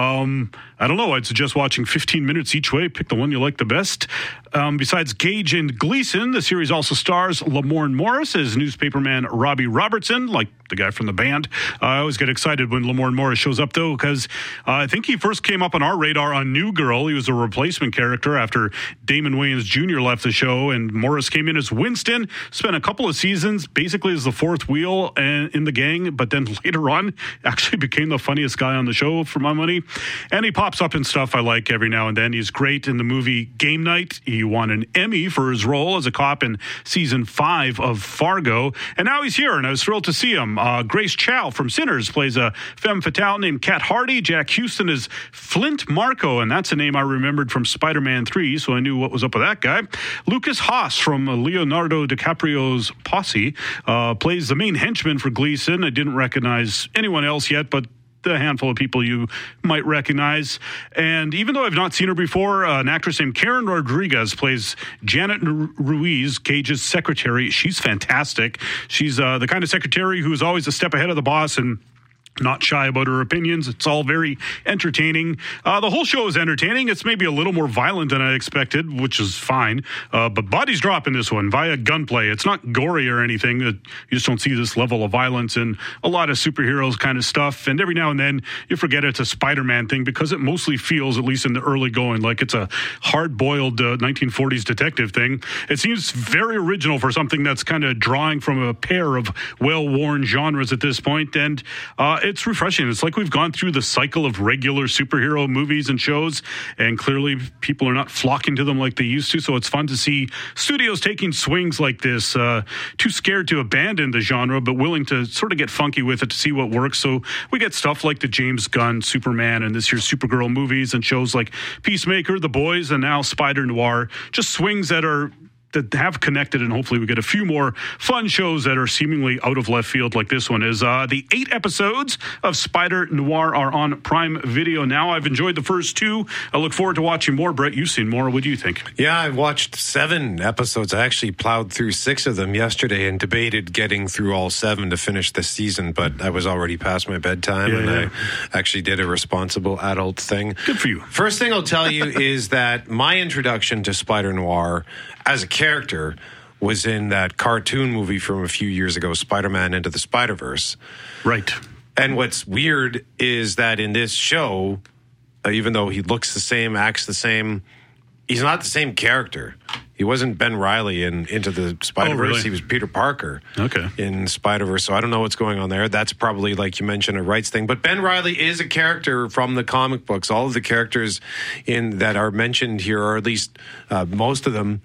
I don't know. I'd suggest watching 15 minutes each way. Pick the one you like the best. Besides Gage and Gleeson, the series also stars Lamorne Morris as newspaperman Robbie Robertson, like the guy from the band. I always get excited when Lamorne Morris shows up, though, because I think he first came up on our radar on New Girl. He was a replacement character after Damon Wayans Jr. left the show, and Morris came in as Winston, spent a couple of seasons basically as the fourth wheel in the gang, but then later on actually became the funniest guy on the show for my money. And he pops up in stuff I like every now and then. He's great in the movie Game Night. He won an Emmy for his role as a cop in season 5 of Fargo, and now he's here, and I was thrilled to see him. Grace Chow from Sinners plays a femme fatale named Kat Hardy. Jack Houston is Flint Marco, and that's a name I remembered from Spider-Man 3, so I knew what was up with that guy. Lucas Haas from Leonardo DiCaprio's Posse plays the main henchman for Gleeson. I didn't recognize anyone else yet, but a handful of people you might recognize. And even though I've not seen her before, an actress named Karen Rodriguez plays Janet Ruiz, Gage's secretary. She's fantastic. She's the kind of secretary who's always a step ahead of the boss and not shy about her opinions. It's all very entertaining. The whole show is entertaining. It's maybe a little more violent than I expected, which is fine. But bodies drop in this one via gunplay. It's not gory or anything. You just don't see this level of violence in a lot of superheroes kind of stuff. And every now and then you forget it's a Spider-Man thing because it mostly feels, at least in the early going, like it's a hard-boiled 1940s detective thing. It seems very original for something that's kind of drawing from a pair of well-worn genres at this point. And it's refreshing. It's like we've gone through the cycle of regular superhero movies and shows, and clearly people are not flocking to them like they used to, so it's fun to see studios taking swings like this, too scared to abandon the genre, but willing to sort of get funky with it to see what works. So we get stuff like the James Gunn Superman and this year's Supergirl movies, and shows like Peacemaker, The Boys, and now Spider Noir. Just swings that have connected, and hopefully we get a few more fun shows that are seemingly out of left field like this one is. The 8 episodes of Spider Noir are on Prime Video now. I've enjoyed the first 2. I look forward to watching more. Brett, you've seen more. What do you think? Yeah, I've watched 7 episodes. I actually plowed through 6 of them yesterday and debated getting through all 7 to finish the season, but I was already past my bedtime, I actually did a responsible adult thing. Good for you. First thing I'll tell you is that my introduction to Spider Noir as a character was in that cartoon movie from a few years ago, Spider-Man Into the Spider-Verse. Right. And what's weird is that in this show, even though he looks the same, acts the same, he's not the same character. He wasn't Ben Reilly in Into the Spider-Verse. Oh, really? He was Peter Parker in Spider-Verse. So I don't know what's going on there. That's probably, like you mentioned, a rights thing. But Ben Reilly is a character from the comic books. All of the characters that are mentioned here, or at least most of them,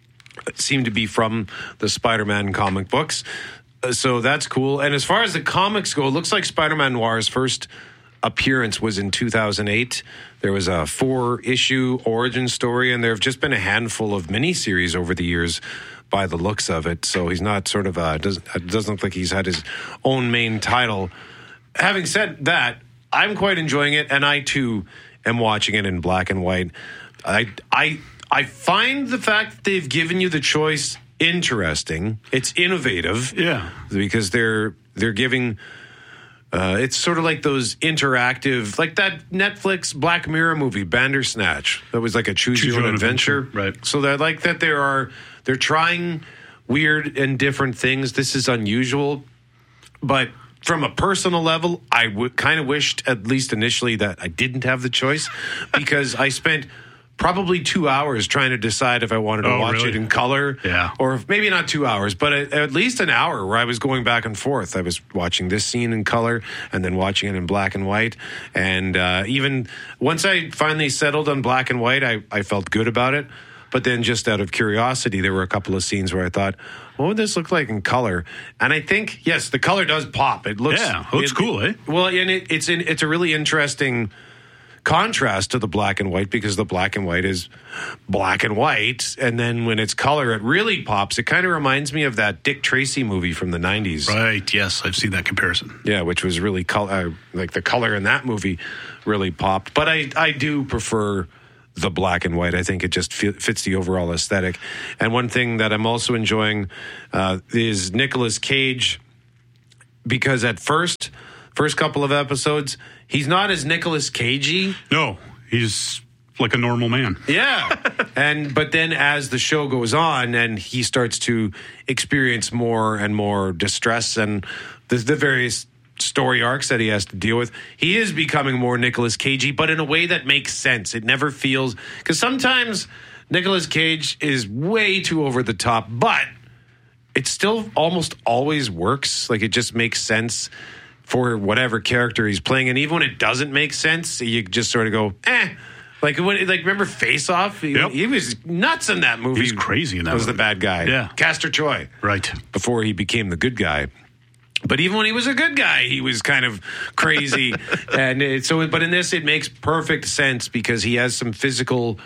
seem to be from the Spider-Man comic books. So that's cool. And as far as the comics go, it looks like Spider-Man Noir's first appearance was in 2008. There was a 4-issue origin story, and there have just been a handful of miniseries over the years by the looks of it. So he's not sort of doesn't look like he's had his own main title. Having said that, I'm quite enjoying it, and I too am watching it in black and white. I find the fact that they've given you the choice interesting. It's innovative. Yeah. Because they're giving... it's sort of like those interactive... Like that Netflix Black Mirror movie, Bandersnatch. That was like a choose your own adventure. Right. So I like that they're trying weird and different things. This is unusual. But from a personal level, I kind of wished, at least initially, that I didn't have the choice, because I spent probably 2 hours trying to decide if I wanted to watch it in color. Yeah. Or maybe not 2 hours, but at least an hour where I was going back and forth. I was watching this scene in color and then watching it in black and white. And even once I finally settled on black and white, I felt good about it. But then just out of curiosity, there were a couple of scenes where I thought, what would this look like in color? And I think, yes, the color does pop. It looks cool, eh? Well, and it's a really interesting contrast to the black and white, because the black and white is black and white, and then when it's color, it really pops. It kind of reminds me of that Dick Tracy movie from the 90s. Right, yes, I've seen that comparison. Yeah, which was really like the color in that movie really popped. But I do prefer the black and white. I think it just fits the overall aesthetic. And one thing that I'm also enjoying is Nicolas Cage, because at first couple of episodes, he's not as Nicolas Cagey. No, he's like a normal man. Yeah. But then as the show goes on and he starts to experience more and more distress and the various story arcs that he has to deal with, he is becoming more Nicolas Cagey, but in a way that makes sense. It never feels, because sometimes Nicolas Cage is way too over the top, but it still almost always works. Like, it just makes sense for whatever character he's playing. And even when it doesn't make sense, you just sort of go, Like remember Face Off? He was nuts in that movie. He's crazy in that movie. Was the bad guy. Yeah. Castor Troy. Right. Before he became the good guy. But even when he was a good guy, he was kind of crazy. But in this, it makes perfect sense because he has some physical...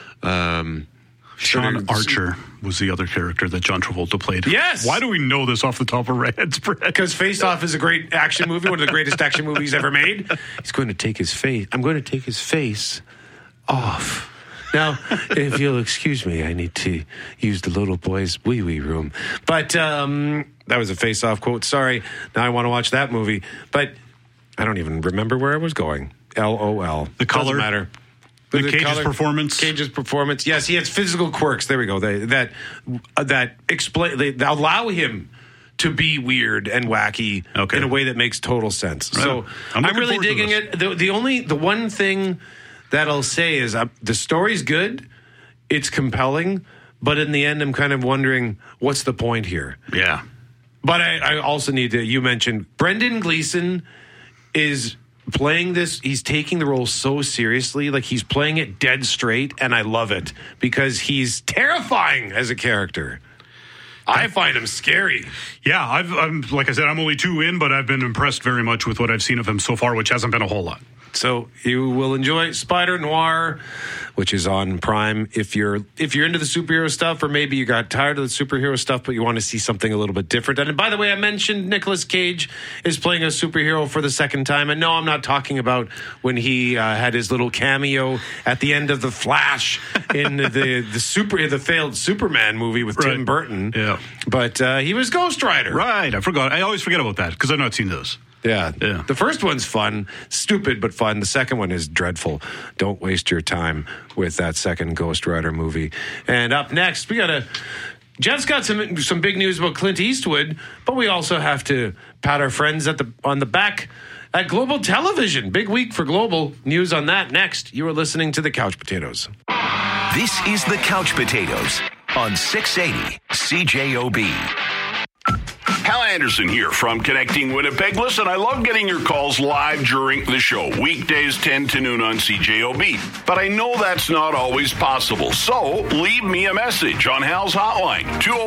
Sean Archer was the other character that John Travolta played. Yes. Why do we know this off the top of our heads, Brett? Because Face Off is a great action movie, one of the greatest action movies ever made. He's going to take his face. I'm going to take his face off. Now, if you'll excuse me, I need to use the little boy's wee-wee room. But that was a Face Off quote. Sorry. Now I want to watch that movie. But I don't even remember where I was going. LOL. The color. Doesn't matter. Cage's performance. Cage's performance. Yes, he has physical quirks. There we go. That explain. They allow him to be weird and wacky in a way that makes total sense. Right. So I'm really digging it. The one thing that I'll say is the story's good. It's compelling, but in the end, I'm kind of wondering what's the point here. Yeah. But I also need to. You mentioned Brendan Gleeson is playing this. He's taking the role so seriously, like he's playing it dead straight, and I love it because he's terrifying as a character. I find him scary. Yeah, I'm like I said, I'm only 2 in, but I've been impressed very much with what I've seen of him so far, which hasn't been a whole lot. So you will enjoy Spider Noir, which is on Prime. If you're into the superhero stuff, or maybe you got tired of the superhero stuff, but you want to see something a little bit different. And by the way, I mentioned Nicolas Cage is playing a superhero for the second time. And no, I'm not talking about when he had his little cameo at the end of The Flash in the failed Superman movie with Tim Burton. Yeah, but he was Ghost Rider. Right, I forgot. I always forget about that because I've not seen this. Yeah. The first one's fun, stupid but fun. The second one is dreadful. Don't waste your time with that second Ghost Rider movie. And up next, Jeff's got some big news about Clint Eastwood, but we also have to pat our friends on the back at Global Television. Big week for Global. News on that next. You are listening to The Couch Potatoes. This is The Couch Potatoes on 680 CJOB. Hal Anderson here from Connecting Winnipeg. Listen, I love getting your calls live during the show, weekdays 10 to noon on CJOB. But I know that's not always possible. So leave me a message on Hal's hotline,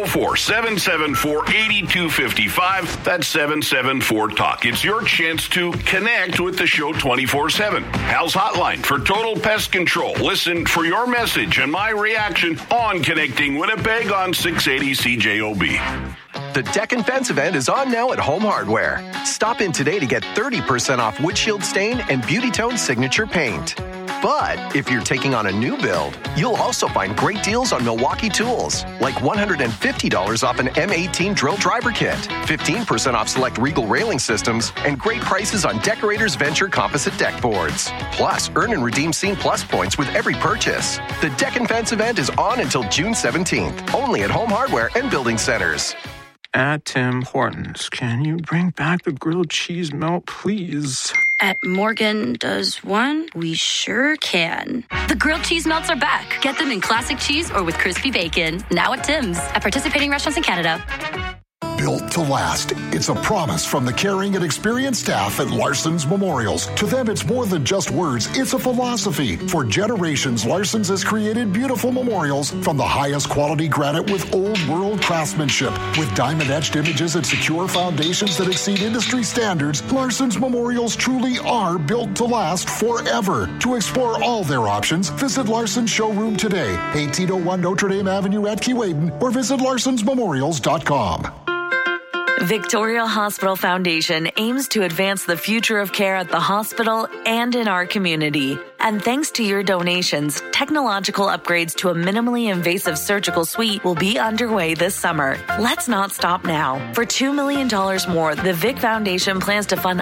204-774-8255. That's 774-TALK. It's your chance to connect with the show 24/7. Hal's hotline for total pest control. Listen for your message and my reaction on Connecting Winnipeg on 680 CJOB. The Deck and Fence event is on now at Home Hardware. Stop in today to get 30% off windshield stain and Beauty Tone signature paint. But if you're taking on a new build, you'll also find great deals on Milwaukee tools, like $150 off an M18 drill driver kit, 15% off select Regal railing systems, and great prices on Decorators Venture composite deck boards. Plus, earn and redeem Scene Plus points with every purchase. The Deck and Fence event is on until June 17th, only at Home Hardware and Building Centers. At Tim Hortons, can you bring back the grilled cheese melt, please? At Morgan Does One, we sure can. The grilled cheese melts are back. Get them in classic cheese or with crispy bacon. Now at Tim's. At participating restaurants in Canada. Built to last. It's a promise from the caring and experienced staff at Larson's Memorials. To them, it's more than just words. It's a philosophy. For generations, Larson's has created beautiful memorials from the highest quality granite with old world craftsmanship. With diamond-etched images and secure foundations that exceed industry standards, Larson's Memorials truly are built to last forever. To explore all their options, visit Larson's showroom today, 1801 Notre Dame Avenue at Keewaydin, or visit larsonsmemorials.com. Victoria Hospital Foundation aims to advance the future of care at the hospital and in our community. And thanks to your donations, technological upgrades to a minimally invasive surgical suite will be underway this summer. Let's not stop now. For $2 million more, the Vic Foundation plans to fund